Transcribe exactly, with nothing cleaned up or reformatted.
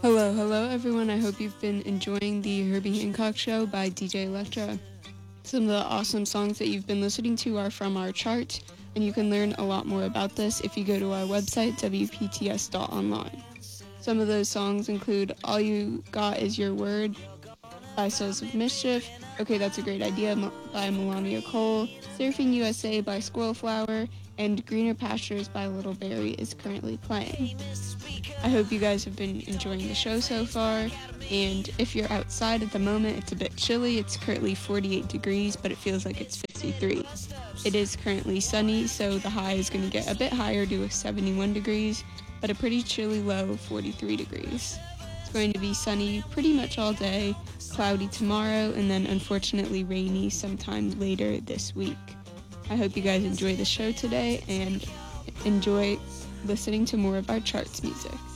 Hello, hello everyone. I hope you've been enjoying the Herbie Hancock Show by D J Electra. Some of the awesome songs that you've been listening to are from our chart, and you can learn a lot more about this if you go to our website, w p t s dot online. Some of those songs include All You Got Is Your Word by Souls of Mischief, Okay That's a Great Idea by Melania Cole, Surfing U S A by Squirrel Flower, and Greener Pastures by Little Berry is currently playing. I hope you guys have been enjoying the show so far, and if you're outside at the moment, it's a bit chilly. It's currently forty-eight degrees, but it feels like it's fifty-three. It is currently sunny, so the high is going to get a bit higher to seventy-one degrees, but a pretty chilly low of forty-three degrees. It's going to be sunny pretty much all day, cloudy tomorrow, and then unfortunately rainy sometime later this week. I hope you guys enjoy the show today and enjoy listening to more of our charts music.